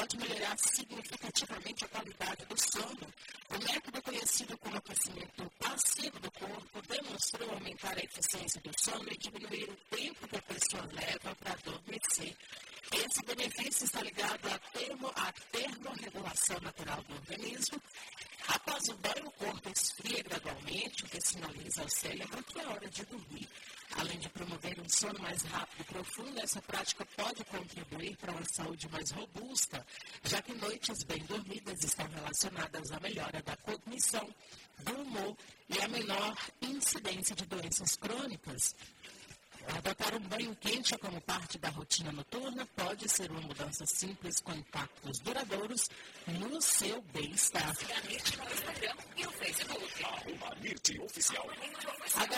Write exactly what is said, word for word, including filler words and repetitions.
pode melhorar significativamente a qualidade do sono. O método conhecido como aquecimento passivo do corpo demonstrou aumentar a eficiência do sono e diminuir o tempo que a pessoa leva para adormecer. Esse benefício está ligado à, termo, à termorregulação natural do organismo. Após o banho, o corpo esfria gradualmente, o que sinaliza ao cérebro que é hora de dormir. Além de promover um sono mais rápido e profundo, essa prática pode contribuir para uma saúde mais robusta, já que noites bem dormidas estão relacionadas à melhora da cognição, do humor e à menor incidência de doenças crônicas. Adotar um banho quente como parte da rotina noturna pode ser uma mudança simples com impactos duradouros no seu bem-estar. Siga a Mirti no Instagram e no Facebook. Arroba Mirti Oficial.